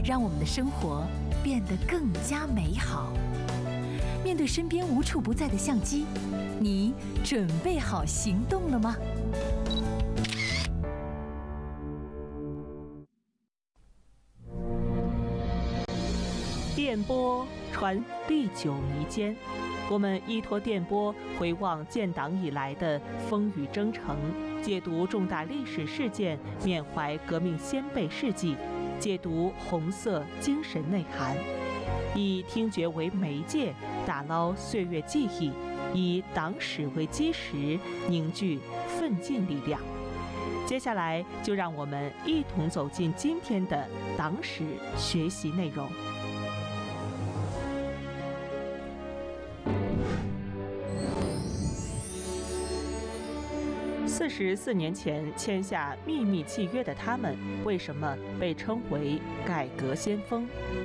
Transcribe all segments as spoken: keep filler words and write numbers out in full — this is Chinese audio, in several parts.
让我们的生活变得更加美好。面对身边无处不在的相机，你准备好行动了吗？ 电波传历久弥坚，我们依托电波回望建党以来的风雨征程，解读重大历史事件，缅怀革命先辈事迹，解读红色精神内涵，以听觉为媒介，打捞岁月记忆，以党史为基石，凝聚奋进力量。接下来，就让我们一同走进今天的党史学习内容。四十四年前签下秘密契约的他们，为什么被称为改革先锋？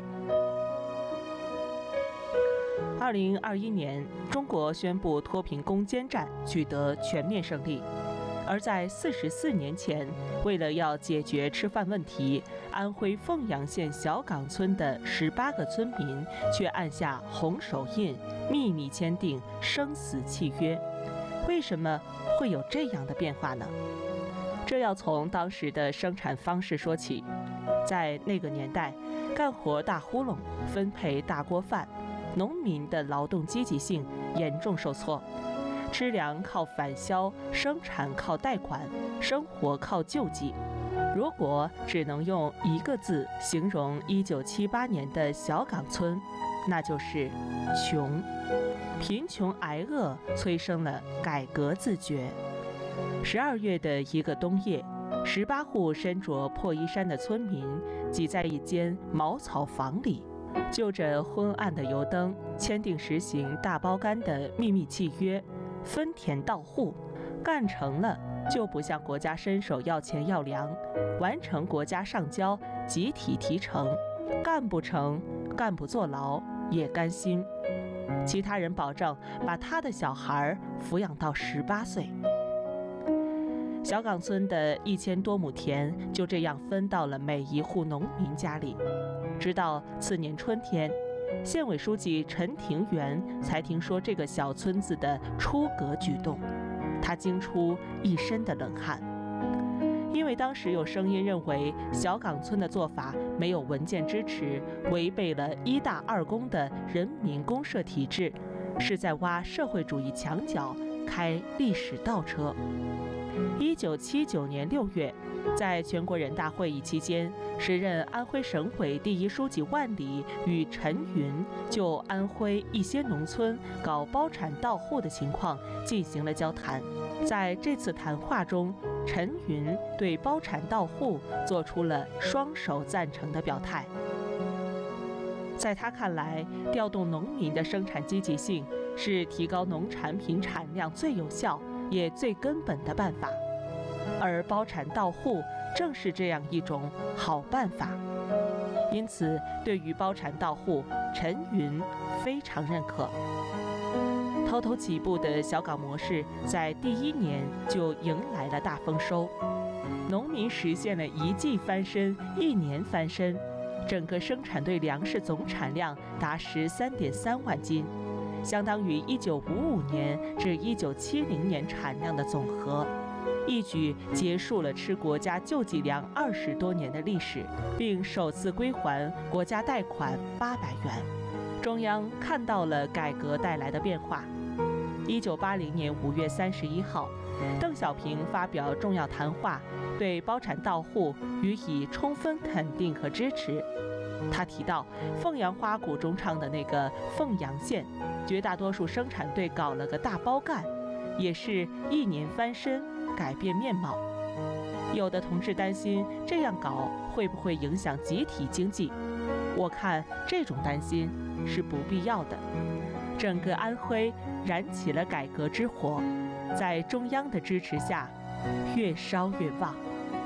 二零二一年，中国宣布脱贫攻坚战取得全面胜利，而在四十四年前，为了要解决吃饭问题，安徽凤阳县小岗村的十八个村民却按下红手印，秘密签订生死契约。为什么会有这样的变化呢？这要从当时的生产方式说起。在那个年代，干活大呼噜，分配大锅饭，农民的劳动积极性严重受挫，吃粮靠返销，生产靠贷款，生活靠救济。如果只能用一个字形容一九七八年的小岗村，那就是穷。贫穷挨饿催生了改革自觉。十二月的一个冬夜，十八户身着破衣衫的村民挤在一间茅草房里，就着昏暗的油灯，签订实行大包干的秘密契约，分田到户，干成了就不向国家伸手要钱要粮，完成国家上交集体提成，干不成，干部坐牢也甘心。其他人保证把他的小孩抚养到十八岁。小岗村的一千多亩田就这样分到了每一户农民家里。直到次年春天，县委书记陈廷元才听说这个小村子的出格举动，他惊出一身的冷汗。因为当时有声音认为小岗村的做法没有文件支持，违背了一大二公的人民公社体制，是在挖社会主义墙角，开历史倒车。一九七九年六月，在全国人大会议期间，时任安徽省委第一书记万里与陈云就安徽一些农村搞包产到户的情况进行了交谈。在这次谈话中，陈云对包产到户做出了双手赞成的表态。在他看来，调动农民的生产积极性是提高农产品产量最有效也最根本的办法，而包产到户正是这样一种好办法。因此，对于包产到户，陈云非常认可。偷偷起步的小岗模式在第一年就迎来了大丰收，农民实现了一季翻身，一年翻身，整个生产队粮食总产量达十三点三万斤，相当于一九五五年至一九七零年产量的总和，一举结束了吃国家救济粮二十多年的历史，并首次归还国家贷款八百元。中央看到了改革带来的变化。一九八零年五月三十一号，邓小平发表重要谈话，对包产到户予以充分肯定和支持。他提到，凤阳花鼓中唱的那个凤阳县，绝大多数生产队搞了个大包干，也是一年翻身，改变面貌。有的同志担心这样搞会不会影响集体经济，我看这种担心是不必要的。整个安徽燃起了改革之火，在中央的支持下，越烧越旺。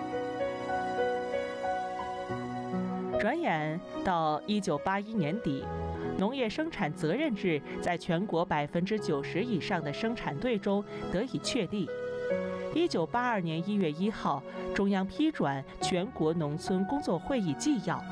转眼到一九八一年底，农业生产责任制在全国百分之九十以上的生产队中得以确立。一九八二年一月一号，中央批转全国农村工作会议纪要，